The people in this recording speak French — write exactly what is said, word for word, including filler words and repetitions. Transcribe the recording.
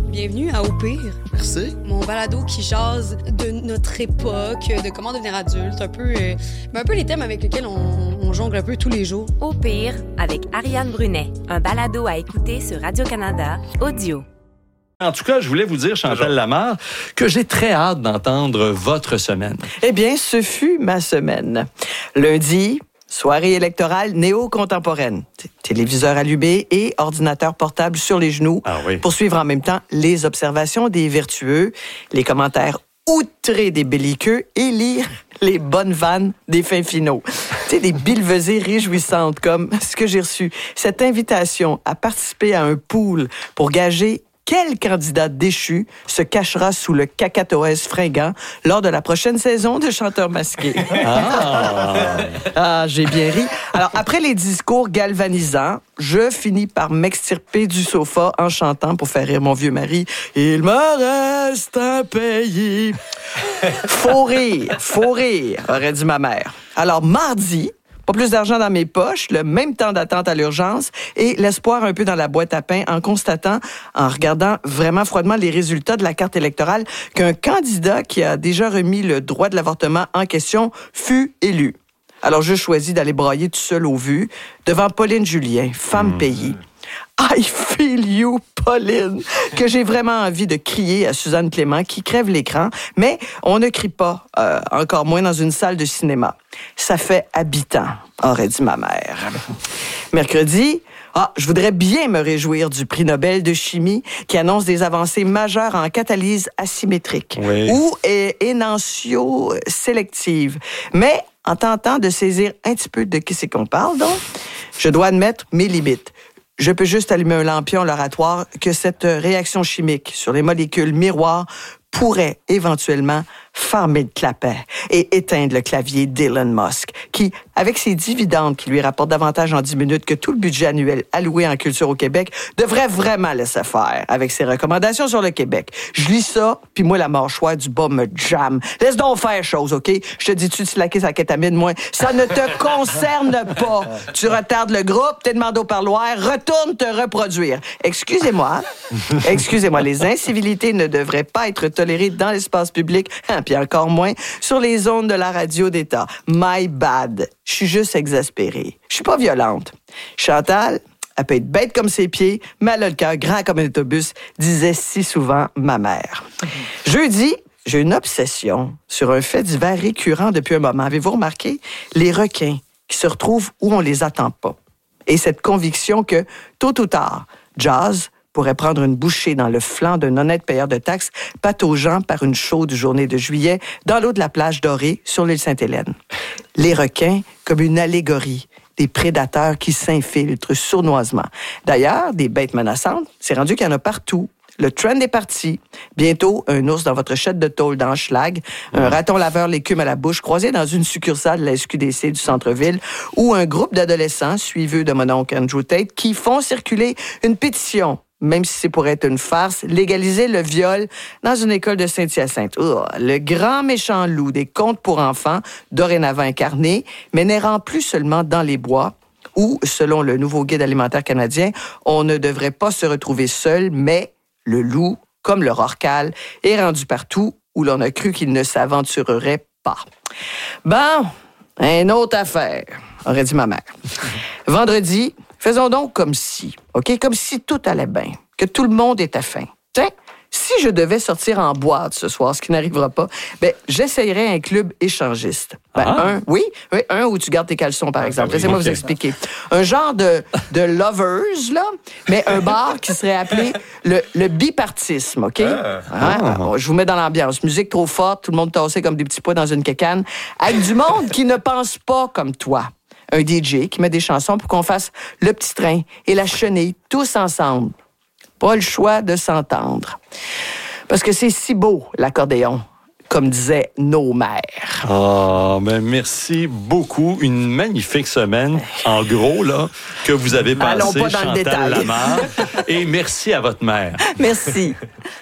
Bienvenue à Au pire. Merci. Mon balado qui jase de notre époque, de comment devenir adulte, un peu, euh, un peu les thèmes avec lesquels on, on jongle un peu tous les jours. Au pire, avec Ariane Brunet, un balado à écouter sur Radio-Canada, audio. En tout cas, je voulais vous dire, Chantal Lamarre, que j'ai très hâte d'entendre votre semaine. Eh bien, ce fut ma semaine. Lundi, soirée électorale néo-contemporaine. Téléviseur allumé et ordinateur portable sur les genoux Ah oui. pour suivre en même temps les observations des vertueux, les commentaires outrés des belliqueux et lire les bonnes vannes des fins finaux. Tu sais, des billevesées réjouissantes comme ce que j'ai reçu. Cette invitation à participer à un pool pour gager quel candidat déchu se cachera sous le cacatoès fringant lors de la prochaine saison de Chanteurs masqués? Ah! Ah, j'ai bien ri. Alors, après les discours galvanisants, je finis par m'extirper du sofa en chantant pour faire rire mon vieux mari. « Il me reste un pays. » Faut rire, faut rire, aurait dit ma mère. Alors, mardi, pas plus d'argent dans mes poches, le même temps d'attente à l'urgence et l'espoir un peu dans la boîte à pain en constatant, en regardant vraiment froidement les résultats de la carte électorale, qu'un candidat qui a déjà remis le droit de l'avortement en question fut élu. Alors, je choisis d'aller brailler tout seul au vu devant Pauline Julien, femme payée. I feel you, Pauline, que j'ai vraiment envie de crier à Suzanne Clément qui crève l'écran, mais on ne crie pas, euh, encore moins dans une salle de cinéma. Ça fait habitant, aurait dit ma mère. Mercredi, ah, je voudrais bien me réjouir du prix Nobel de chimie qui annonce des avancées majeures en catalyse asymétrique Oui. ou é- énantiosélective. Mais en tentant de saisir un petit peu de qui c'est qu'on parle, donc, je dois admettre mes limites. Je peux juste allumer un lampion à l'oratoire que cette réaction chimique sur les molécules miroirs pourrait éventuellement farmer le clapet et éteindre le clavier d'Elon Musk, qui, avec ses dividendes qui lui rapportent davantage en dix minutes que tout le budget annuel alloué en culture au Québec, devrait vraiment laisser faire avec ses recommandations sur le Québec. Je lis ça, puis moi, la mâchoire du bas me jamme. Laisse donc faire chose, OK? Je te dis-tu de slacker sa kétamine, moi? Ça ne te concerne pas. Tu retardes le groupe, t'es demandé au parloir, retourne te reproduire. Excusez-moi, excusez-moi, les incivilités ne devraient pas être tolérées dans l'espace public, hein, puis encore moins sur les ondes de la radio d'État. My bad. Je suis juste exaspérée. Je suis pas violente. Chantal, elle peut être bête comme ses pieds, mais elle a le cœur grand comme un autobus, disait si souvent ma mère. Jeudi, j'ai une obsession sur un fait divers récurrent depuis un moment. Avez-vous remarqué? Les requins qui se retrouvent où on les attend pas. Et cette conviction que, tôt ou tard, Jazz pourrait prendre une bouchée dans le flanc d'un honnête payeur de taxes pataugeant par une chaude journée de juillet dans l'eau de la plage dorée sur l'île Sainte-Hélène. Les requins comme une allégorie des prédateurs qui s'infiltrent sournoisement. D'ailleurs, des bêtes menaçantes, c'est rendu qu'il y en a partout. Le trend est parti. Bientôt, un ours dans votre chette de tôle dans Schlag, un raton laveur l'écume à la bouche croisé dans une succursale de la S Q D C du centre-ville ou un groupe d'adolescents suiveux de mon oncle Andrew Tate qui font circuler une pétition, même si c'est pour être une farce, légaliser le viol dans une école de Saint-Hyacinthe. Oh, le grand méchant loup des contes pour enfants, dorénavant incarné, mais n'errant plus seulement dans les bois, où, selon le nouveau guide alimentaire canadien, on ne devrait pas se retrouver seul, mais le loup, comme le rorcal, est rendu partout où l'on a cru qu'il ne s'aventurerait pas. Bon, une autre affaire, aurait dit ma mère. Vendredi, faisons donc comme si, OK? Comme si tout allait bien, que tout le monde était fin. Tiens, si je devais sortir en boîte ce soir, ce qui n'arrivera pas, ben j'essayerais un club échangiste. Ben, Ah. un, oui, oui, un où tu gardes tes caleçons, par exemple. oui, Laissez-moi ok. vous expliquer. Un genre de, de lovers, là, mais un bar qui serait appelé le, le bipartisme, OK? Ah. Hein? Bon, je vous mets dans l'ambiance. Musique trop forte, tout le monde tassé comme des petits pois dans une kékane, avec du monde qui ne pense pas comme toi. Un D J qui met des chansons pour qu'on fasse le petit train et la chenille, tous ensemble. Pas le choix de s'entendre. Parce que c'est si beau, l'accordéon, comme disaient nos mères. Ah, ben merci beaucoup. Une magnifique semaine, en gros, là, que vous avez Allons passée, pas dans le Chantal détail. Lamarre. Et merci à votre mère. Merci.